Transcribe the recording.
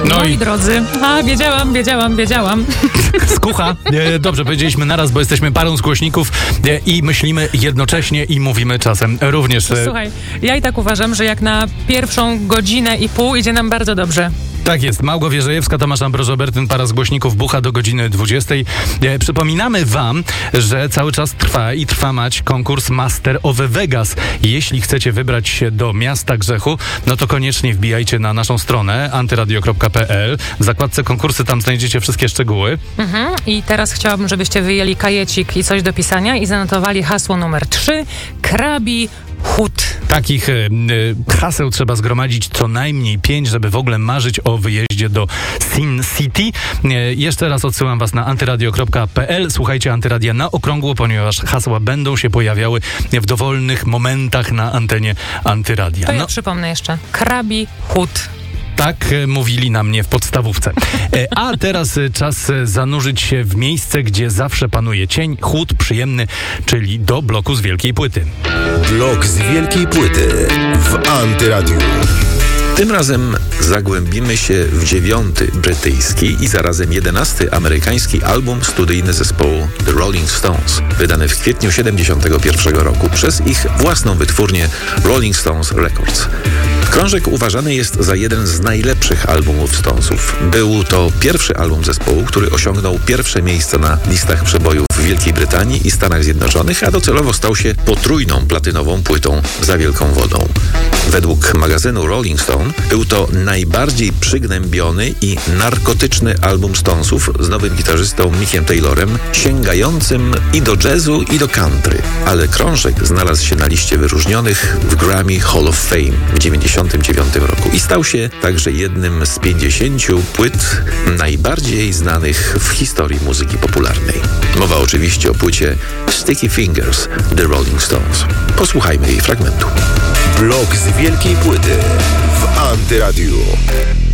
Moi drodzy, wiedziałam. Skucha. Dobrze, powiedzieliśmy naraz, bo jesteśmy parą z głośników i myślimy jednocześnie i mówimy czasem również. Słuchaj, ja i tak uważam, że jak na pierwszą godzinę i pół idzie nam bardzo dobrze. Tak jest. Małgorzata Wierzejewska, Tomasz Ambroż-Obertyn, para z głośników bucha do godziny 20. Przypominamy wam, że cały czas trwa mać konkurs Master of Vegas. Jeśli chcecie wybrać się do Miasta Grzechu, no to koniecznie wbijajcie na naszą stronę antyradio.pl. W zakładce konkursy tam znajdziecie wszystkie szczegóły. I teraz chciałabym, żebyście wyjęli kajecik i coś do pisania i zanotowali hasło numer 3. Krabi Chód. Takich haseł trzeba zgromadzić co najmniej 5, żeby w ogóle marzyć o wyjeździe do Sin City. Jeszcze raz odsyłam was na antyradio.pl. Słuchajcie Antyradia na okrągło, ponieważ hasła będą się pojawiały w dowolnych momentach na antenie Antyradia. To ja przypomnę jeszcze. Krabi Chód. Tak mówili na mnie w podstawówce. A teraz czas zanurzyć się w miejsce, gdzie zawsze panuje cień, chłód przyjemny, czyli do bloku z wielkiej płyty. Blok z wielkiej płyty w Antyradiu. Tym razem zagłębimy się w 9. brytyjski i zarazem 11. amerykański album studyjny zespołu The Rolling Stones, wydany w kwietniu 1971 roku przez ich własną wytwórnię Rolling Stones Records. Krążek uważany jest za jeden z najlepszych albumów Stonesów. Był to pierwszy album zespołu, który osiągnął pierwsze miejsce na listach przebojów w Wielkiej Brytanii i Stanach Zjednoczonych, a docelowo stał się potrójną platynową płytą za wielką wodą. Według magazynu Rolling Stone był to najbardziej przygnębiony i narkotyczny album Stonesów z nowym gitarzystą Mickiem Taylorem, sięgającym i do jazzu, i do country. Ale krążek znalazł się na liście wyróżnionych w Grammy Hall of Fame w 1999 roku i stał się także jednym z 50 płyt najbardziej znanych w historii muzyki popularnej. Mowa oczywiście o płycie Sticky Fingers The Rolling Stones. Posłuchajmy jej fragmentu. Blok z wielkiej płyty w Antyradiu.